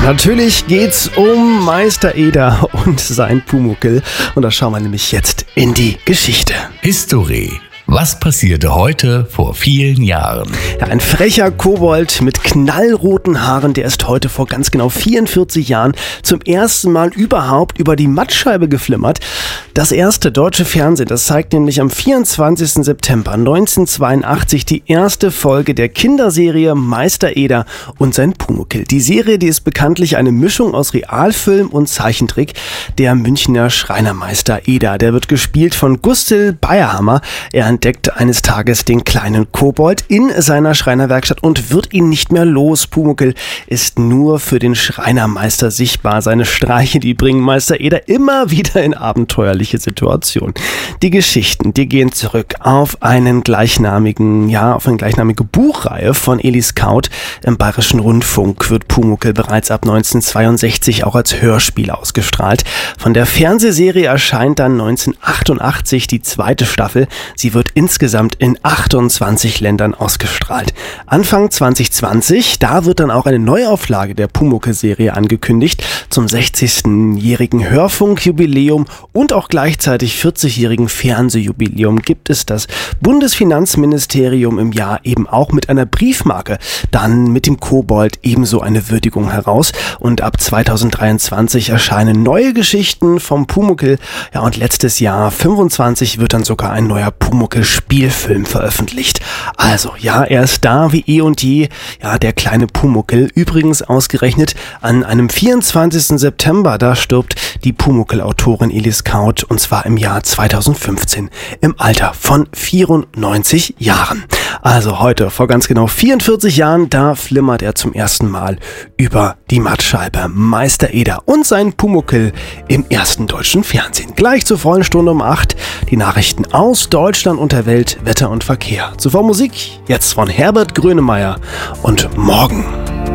Natürlich geht's um Meister Eder und sein Pumuckl. Und da schauen wir nämlich jetzt in die Geschichte. History. Was passierte heute vor vielen Jahren? Ja, ein frecher Kobold mit knallroten Haaren, der ist heute vor ganz genau 44 Jahren zum ersten Mal überhaupt über die Mattscheibe geflimmert. Das erste deutsche Fernsehen, das zeigt nämlich am 24. September 1982 die erste Folge der Kinderserie Meister Eder und sein Pumuckl. Die Serie, die ist bekanntlich eine Mischung aus Realfilm und Zeichentrick. Der Münchner Schreinermeister Eder, der wird gespielt von Gustl Bayerhammer. Er entdeckt eines Tages den kleinen Kobold in seiner Schreinerwerkstatt und wird ihn nicht mehr los. Pumuckl ist nur für den Schreinermeister sichtbar. Seine Streiche, die bringen Meister Eder immer wieder in abenteuerliche Situationen. Die Geschichten, die gehen zurück auf eine gleichnamige Buchreihe von Elis Kaut. Im Bayerischen Rundfunk wird Pumuckl bereits ab 1962 auch als Hörspiel ausgestrahlt. Von der Fernsehserie erscheint dann 1988 die zweite Staffel. Sie wird insgesamt in 28 Ländern ausgestrahlt. Anfang 2020, da wird dann auch eine Neuauflage der Pumuckl-Serie angekündigt. Zum 60-jährigen Hörfunkjubiläum und auch gleichzeitig 40-jährigen Fernsehjubiläum gibt es das Bundesfinanzministerium im Jahr eben auch mit einer Briefmarke dann mit dem Kobold ebenso eine Würdigung heraus. Und ab 2023 erscheinen neue Geschichten vom Pumuckl. Ja, und letztes Jahr 25 wird dann sogar ein neuer Pumuckl-Spielfilm veröffentlicht. Also, ja, er ist da wie eh und je. Ja, der kleine Pumuckl. Übrigens ausgerechnet an einem 24. September, da stirbt die Pumuckl-Autorin Elis Kaut und zwar im Jahr 2015 im Alter von 94 Jahren. Also heute vor ganz genau 44 Jahren, da flimmert er zum ersten Mal über die Mattscheibe. Meister Eder und sein Pumuckl im ersten deutschen Fernsehen. Gleich zur vollen Stunde um 8 die Nachrichten aus Deutschland und der Welt, Wetter und Verkehr. Zuvor Musik, jetzt von Herbert Grönemeyer und Morgen.